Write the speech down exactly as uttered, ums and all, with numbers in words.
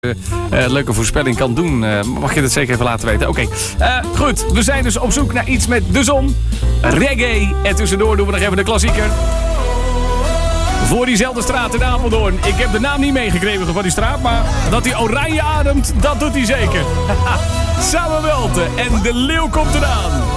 Uh, leuke voorspelling kan doen, uh, mag je dat zeker even laten weten. Oké, okay. uh, goed. We zijn dus op zoek naar iets met de zon, reggae en tussendoor doen we nog even de klassieker. Voor diezelfde straat in Apeldoorn. Ik heb de naam niet meegekregen van die straat, maar dat hij oranje ademt, dat doet hij zeker. Samen Welten en de leeuw komt eraan.